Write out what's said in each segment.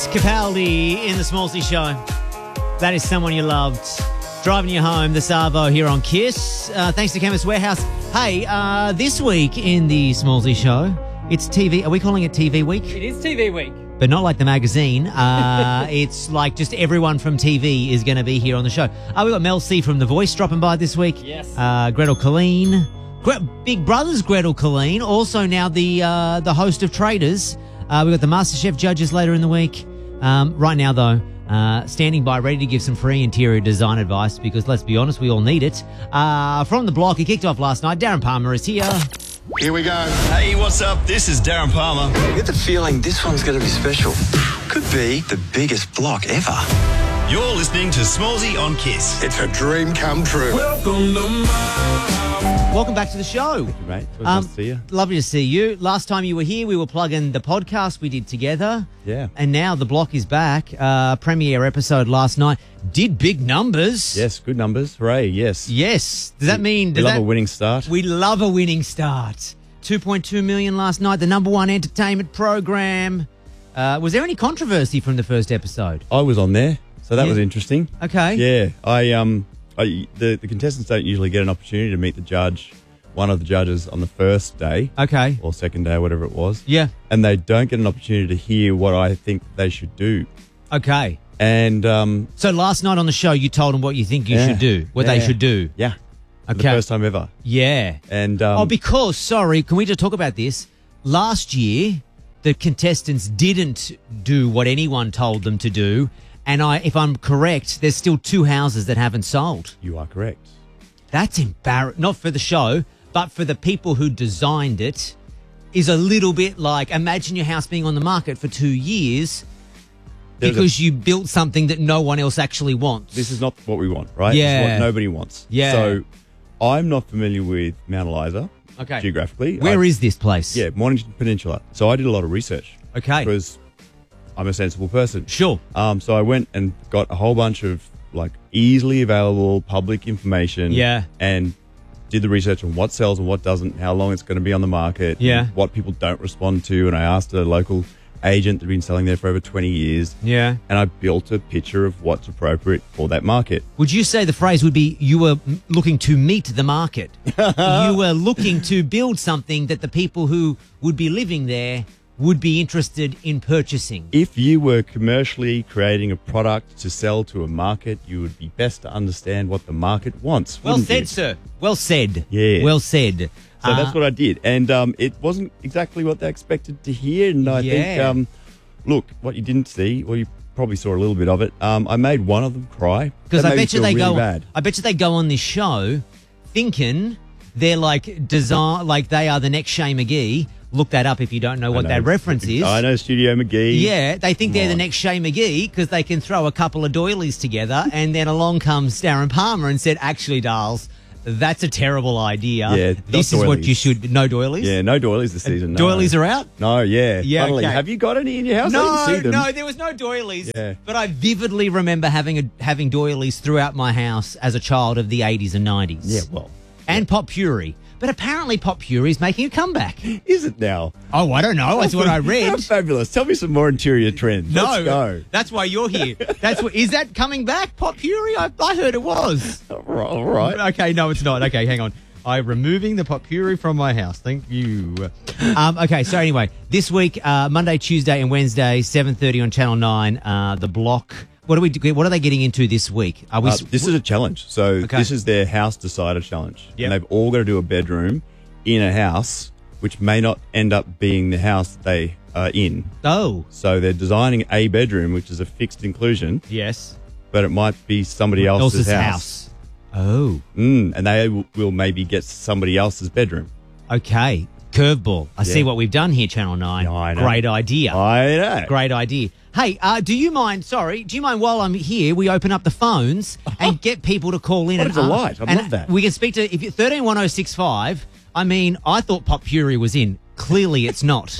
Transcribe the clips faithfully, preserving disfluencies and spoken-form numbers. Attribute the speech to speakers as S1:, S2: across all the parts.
S1: Capaldi in the Smallsy Show. That is someone you loved. Driving you home, the Savo here on Kiss. Uh, thanks to Chemist Warehouse. Hey, uh, this week in the Smallsy Show, it's T V. Are we calling it T V Week?
S2: It is T V Week.
S1: But not like the magazine. Uh, it's like just everyone from T V is going to be here on the show. Uh, we've got Mel C from The Voice dropping by this week.
S2: Yes.
S1: Uh, Gretel Colleen. Gre- Big Brother's Gretel Colleen. Also now the uh, the host of Traders. Uh, we've got the MasterChef judges later in the week. Um, right now, though, uh, standing by, ready to give some free interior design advice because, let's be honest, we all need it. Uh, from the block, he kicked off last night. Darren Palmer is here.
S3: Here we go.
S4: Hey, what's up? This is Darren Palmer.
S5: I get the feeling this one's going to be special. Could be the biggest block ever.
S4: You're listening to Smallsy on Kiss.
S3: It's a dream come true.
S6: Welcome to my house.
S1: Welcome back to the show.
S7: Thank you, mate. It's
S1: Um,
S7: nice to see you.
S1: Lovely to see you. Last time you were here, we were plugging the podcast we did together.
S7: Yeah.
S1: And now the block is back. Uh, premiere episode last night. Did big numbers.
S7: Yes, good numbers. Hooray, yes.
S1: Yes. Does that mean...
S7: We
S1: Does
S7: love
S1: that,
S7: a winning start.
S1: We love a winning start. two point two million last night, the number one entertainment program. Uh, was there any controversy from the first episode?
S7: I was on there, so that
S1: Yeah.
S7: was interesting.
S1: Okay.
S7: Yeah, I um, I, the the contestants don't usually get an opportunity to meet the judge, one of the judges on the first day
S1: Okay.
S7: or second day, whatever it was.
S1: Yeah.
S7: And they don't get an opportunity to hear what I think they should do.
S1: Okay.
S7: And um,
S1: So last night on the show, you told them what you think you
S7: yeah,
S1: should do, what
S7: yeah,
S1: they should do.
S7: yeah, for the
S1: Okay.
S7: first time ever.
S1: Yeah.
S7: And um,
S1: oh, because, sorry, can we just talk about this? Last year, the contestants didn't do what anyone told them to do. And I, if I'm correct, there's still two houses that haven't sold.
S7: you are correct.
S1: That's embarrassing. Not for the show, but for the people who designed it, is a little bit like, imagine your house being on the market for two years
S7: There's
S1: because you built something that no one else actually wants.
S7: This is not what we want, right?
S1: Yeah.
S7: This is what nobody wants.
S1: Yeah.
S7: So I'm not familiar with Mount Eliza.
S1: Okay.
S7: Geographically.
S1: Where
S7: I-
S1: is this place?
S7: Yeah, Mornington Peninsula. So I did a lot of research.
S1: Okay.
S7: Because I'm a sensible person.
S1: Sure.
S7: Um, so I went and got a whole bunch of like easily available public information.
S1: Yeah.
S7: And did the research on what sells and what doesn't, how long it's going to be on the market.
S1: Yeah.
S7: What people don't respond to. And I asked a local agent that had been selling there for over twenty years.
S1: Yeah.
S7: And I built a picture of what's appropriate for that market.
S1: Would you say the phrase would be you were m- looking to meet the market? You were looking to build something that the people who would be living there would be interested in purchasing.
S7: If you were commercially creating a product to sell to a market, you would be best to understand what the market wants.
S1: Well
S7: wouldn't
S1: said,
S7: you?
S1: sir. Well said.
S7: Yeah.
S1: Well said.
S7: So
S1: Uh,
S7: that's what I did. And um, it wasn't exactly what they expected to hear. And I think,
S1: Yeah.
S7: um, look, what you didn't see, well, you probably saw a little bit of it. Um, I made one of them cry.
S1: Because
S7: That
S1: I
S7: made me
S1: bet you
S7: feel
S1: they
S7: really
S1: go.
S7: bad.
S1: I bet you they go on this show thinking they're like design, like they are the next Shay McGee. Look that up if you don't know what
S7: I
S1: that
S7: know.
S1: reference is.
S7: I know Studio McGee.
S1: Yeah, they think they're
S7: Come
S1: the
S7: on.
S1: next Shay McGee because they can throw a couple of doilies together, and then along comes Darren Palmer and said, "Actually, Darls, that's a terrible idea.
S7: Yeah, not
S1: this is what you
S7: doilies.
S1: should." No doilies.
S7: Yeah, no doilies this season. No.
S1: Doilies are out.
S7: No, yeah.
S1: Yeah,
S7: Funnily,
S1: okay.
S7: have you got any in your house? I
S1: No,
S7: didn't see them.
S1: no, there was no doilies.
S7: Yeah.
S1: But I vividly remember having a, having doilies throughout my house as a child of the eighties and nineties.
S7: Yeah, well.
S1: and Pop Puri. But apparently Pop Puri is making a comeback.
S7: Is it now?
S1: Oh, I don't know. That's what I
S7: How
S1: read.
S7: fabulous. Tell me some more interior trends.
S1: No,
S7: Let's go.
S1: that's why you're here. That's what is that coming back? Pop Puri? I, I heard it was.
S7: All right. All right.
S1: Okay, no, it's not. Okay, hang on. I'm removing the Pop Puri from my house. Thank you. Um, okay, so anyway, this week, uh, Monday, Tuesday, and Wednesday, seven thirty on Channel Nine. Uh, the Block. What are we? do- What are they getting into this week? Are we?
S7: Uh, this is a challenge. So
S1: Okay.
S7: this is their house decider challenge.
S1: Yep.
S7: And they've all got to do a bedroom in a house, which may not end up being the house they are in.
S1: oh
S7: So they're designing a bedroom, which is a fixed inclusion,
S1: yes,
S7: but it might be somebody else's, house.
S1: Oh,
S7: Mm, and they will, will maybe get somebody else's bedroom.
S1: okay. Curveball. I see
S7: Yeah.
S1: what we've done here, Channel Nine.
S7: Yeah, I know.
S1: Great idea.
S7: I know.
S1: Great idea. Hey, uh, do you mind, sorry, do you mind while I'm here, we open up the phones and get people to call in?
S7: What
S1: and
S7: a delight.
S1: ask-
S7: I
S1: and
S7: love that.
S1: We can speak to, if you thirteen one oh six five, I mean, I thought Pop Puri was in. Clearly it's not.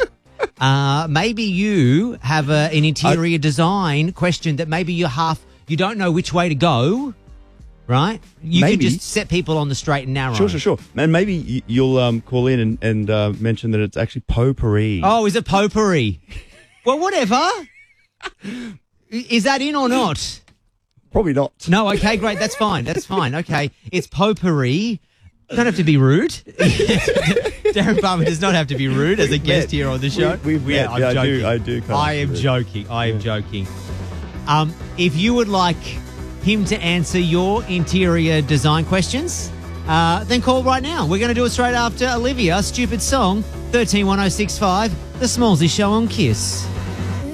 S1: uh, maybe you have a, an interior design question that maybe you're half, you don't know which way to go, right? You
S7: Maybe.
S1: can just set people on the straight and narrow.
S7: Sure, sure, sure. And maybe y- you'll um, call in and, and uh, mention that it's actually potpourri.
S1: Oh, is it potpourri? Well, whatever. Is that in or not?
S7: Probably not.
S1: No, okay, great. That's fine. That's fine. Okay. It's potpourri. Don't have to be rude. Darren Palmer does not have to be rude as a guest
S7: met.
S1: here on the show.
S7: We- we've met.
S1: I'm
S7: Yeah, I do-
S1: joking.
S7: I do kind of
S1: I am
S7: rude.
S1: joking. I am joking. Um, if you would like him to answer your interior design questions, uh, then call right now. We're going to do it straight after Olivia, Stupid Song, thirteen one oh six five, The Smallsy Show on Kiss.